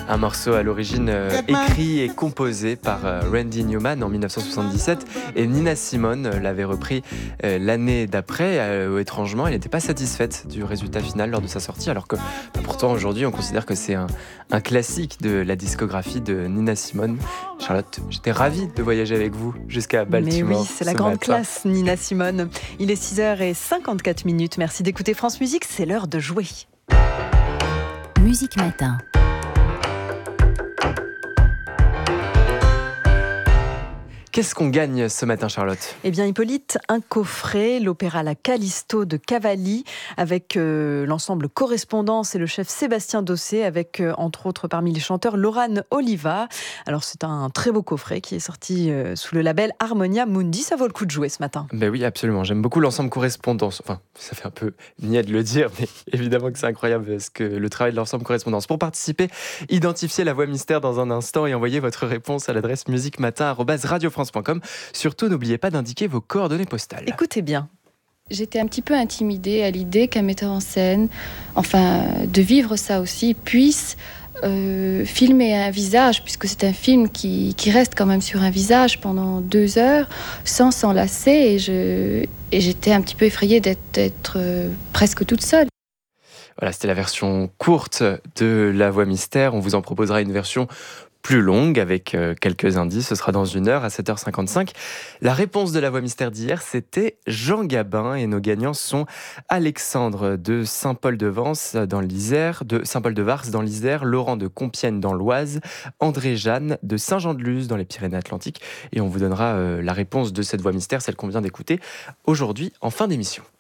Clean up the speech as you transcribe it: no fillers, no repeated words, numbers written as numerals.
Un morceau à l'origine écrit et composé par Randy Newman en 1977 et Nina Simone l'avait repris l'année d'après. Étrangement, elle n'était pas satisfaite du résultat final lors de sa sortie, alors que pourtant aujourd'hui on considère que c'est un classique de la discographie de Nina Simone. Charlotte, j'étais ravie de voyager avec vous jusqu'à Baltimore. Mais oui, c'est la grande classe, Nina Simone. Il est 6h54. Merci d'écouter France Musique, c'est l'heure de jouer. Musique Matin. Qu'est-ce qu'on gagne ce matin, Charlotte ? Eh bien, Hippolyte, un coffret, l'opéra La Callisto de Cavalli, avec l'ensemble Correspondance et le chef Sébastien Dossé, avec entre autres parmi les chanteurs Laurane Oliva. Alors, c'est un très beau coffret qui est sorti sous le label Harmonia Mundi. Ça vaut le coup de jouer ce matin. Ben oui, absolument. J'aime beaucoup l'ensemble Correspondance. Enfin, ça fait un peu niais de le dire, mais évidemment que c'est incroyable le travail de l'ensemble Correspondance. Pour participer, identifiez la voix mystère dans un instant et envoyez votre réponse à l'adresse musiquematin@radiofrance.com. Surtout, n'oubliez pas d'indiquer vos coordonnées postales. Écoutez bien. J'étais un petit peu intimidée à l'idée qu'un metteur en scène, enfin de vivre ça aussi, puisse filmer un visage, puisque c'est un film qui reste quand même sur un visage pendant 2 heures sans s'enlacer, et j'étais un petit peu effrayée d'être presque toute seule. Voilà, c'était la version courte de La Voix Mystère. On vous en proposera une version plus longue avec quelques indices. Ce sera dans 1 heure à 7h55. La réponse de La Voix Mystère d'hier, c'était Jean Gabin, et nos gagnants sont Alexandre de Saint-Paul-de-Vence dans l'Isère, de Saint-Paul-de-Vars dans l'Isère, Laurent de Compiègne dans l'Oise, André-Jeanne de Saint-Jean-de-Luz dans les Pyrénées-Atlantiques, et on vous donnera la réponse de cette Voix Mystère, celle qu'on vient d'écouter aujourd'hui en fin d'émission.